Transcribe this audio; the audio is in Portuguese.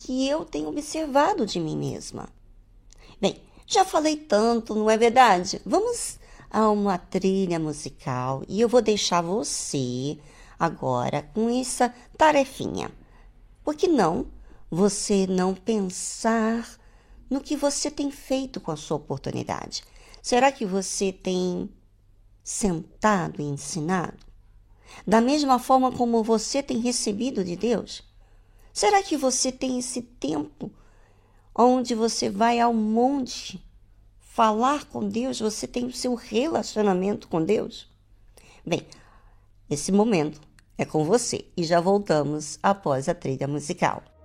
que eu tenho observado de mim mesma. Bem, já falei tanto, não é verdade? Vamos a uma trilha musical e eu vou deixar você agora com essa tarefinha. Por que não você não pensar no que você tem feito com a sua oportunidade? Será que você tem sentado e ensinado? Da mesma forma como você tem recebido de Deus? Será que você tem esse tempo onde você vai ao monte falar com Deus? Você tem o seu relacionamento com Deus? Bem, esse momento é com você e já voltamos após a trilha musical.